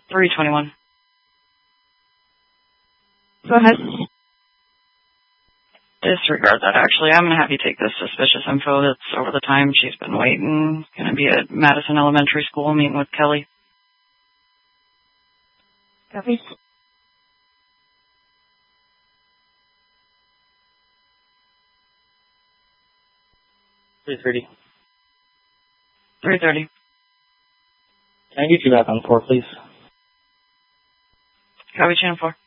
321. Go ahead. Disregard that, actually. I'm going to have you take this suspicious info that's over the time she's been waiting. Going to be at Madison Elementary School meeting with Kelly. Copy. $330. $330. Can I get you back on 4, please? Copy, channel 4.